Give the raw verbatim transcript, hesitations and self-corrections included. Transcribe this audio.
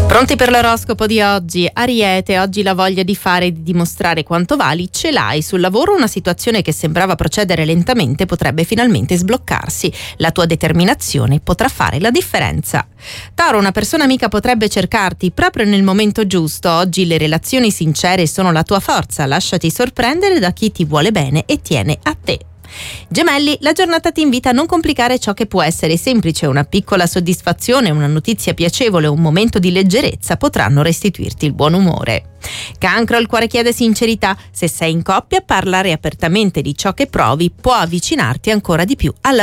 Pronti per l'oroscopo di oggi? Ariete, oggi la voglia di fare e di dimostrare quanto vali ce l'hai. Sul lavoro una situazione che sembrava procedere lentamente potrebbe finalmente sbloccarsi. La tua determinazione potrà fare la differenza. Toro, una persona amica potrebbe cercarti proprio nel momento giusto. Oggi le relazioni sincere sono la tua forza. Lasciati sorprendere da chi ti vuole bene e tiene a te. Gemelli, la giornata ti invita a non complicare ciò che può essere semplice. Una piccola soddisfazione, una notizia piacevole, un momento di leggerezza potranno restituirti il buon umore. Cancro, il cuore chiede sincerità. Se sei in coppia, parlare apertamente di ciò che provi può avvicinarti ancora di più alla